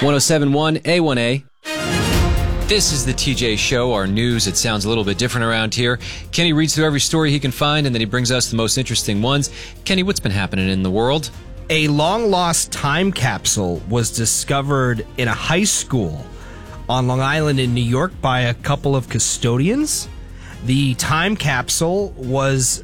1071 A1A. This is the TJ Show, our news. It sounds a little bit different around here. Kenny reads through every story he can find, and then he brings us the most interesting ones. Kenny, what's been happening in the world? A long-lost time capsule was discovered in a high school on Long Island in New York by a couple of custodians. The time capsule was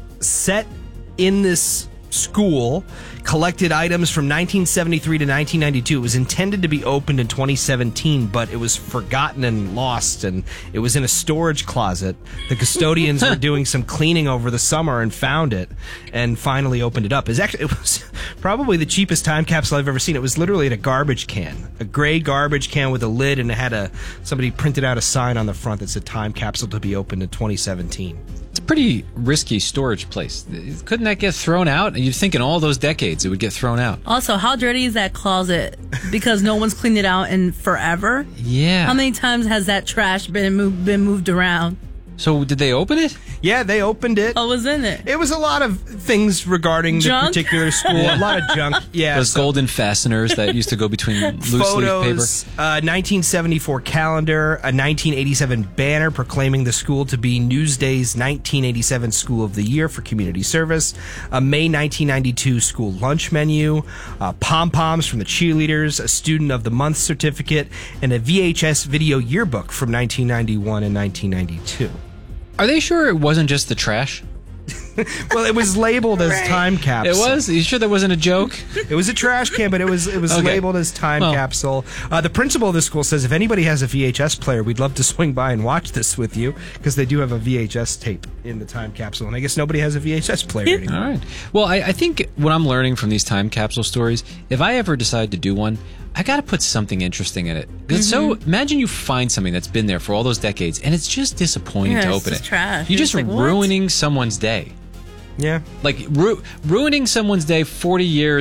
set in this school, collected items from 1973 to 1992. It was intended to be opened in 2017, but it was forgotten and lost, and it was in a storage closet. The custodians were doing some cleaning over the summer and found it, and finally opened it up. It was probably the cheapest time capsule I've ever seen. It was literally in a garbage can, a gray garbage can with a lid, and it had somebody printed out a sign on the front that said "Time capsule to be opened in 2017." It's a pretty risky storage place. Couldn't that get thrown out? You'd think in all those decades it would get thrown out. Also, how dirty is that closet? Because no one's cleaned it out in forever. Yeah. How many times has that trash been moved around? So did they open it? Yeah, they opened it. What was in it? It was a lot of things regarding Junk? the particular school. A lot of junk. Yeah. Those golden fasteners that used to go between loose leaf photos, paper. 1974 calendar, a 1987 banner proclaiming the school to be Newsday's 1987 School of the Year for community service, a May 1992 school lunch menu, pom-poms from the cheerleaders, a Student of the Month certificate, and a VHS video yearbook from 1991 and 1992. Are they sure it wasn't just the trash? Well, it was labeled as time capsule. It was? Are you sure that wasn't a joke? It was a trash can, but it was Okay. labeled as time capsule. The principal of the school says if anybody has a VHS player, we'd love to swing by and watch this with you, because they do have a VHS tape in the time capsule, and I guess nobody has a VHS player anymore. All right. Well, I think what I'm learning from these time capsule stories, if I ever decide to do one, I got to put something interesting in it. Because so imagine you find something that's been there for all those decades, and it's just disappointing to it's open just it. trash. You're just It's like, what? ruining someone's day. Yeah. Like ruining someone's day 40 years